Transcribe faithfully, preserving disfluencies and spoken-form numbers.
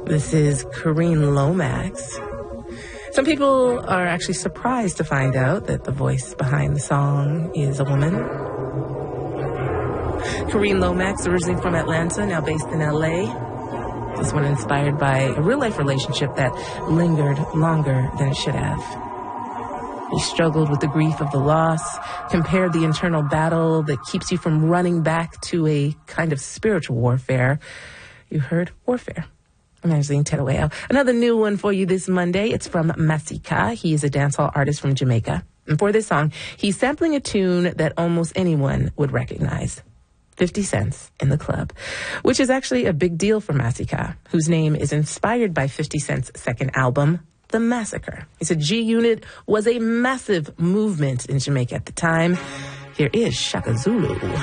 This is Kareen Lomax. Some people are actually surprised to find out that the voice behind the song is a woman. Kareen Lomax, originally from Atlanta, now based in L A. This one inspired by a real-life relationship that lingered longer than it should have. He struggled with the grief of the loss, compared the internal battle that keeps you from running back to a kind of spiritual warfare. You heard warfare. I'm Angeline Terueo. Another new one for you this Monday. It's from Masika. He is a dancehall artist from Jamaica. And for this song, he's sampling a tune that almost anyone would recognize. fifty Cents in the Club, which is actually a big deal for Masika, whose name is inspired by fifty Cent's second album, The Massacre. He said G-Unit was a massive movement in Jamaica at the time. Here is Shaka Zulu.